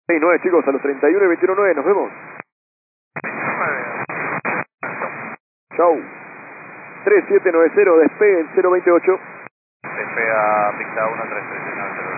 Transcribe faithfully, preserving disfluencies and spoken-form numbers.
seis nueve chicos, a los treinta y uno y veintiuno nueve, nos vemos. Chau. tres siete nueve cero, despegue en cero veintiocho. Despega pista uno tres tres nueve cero.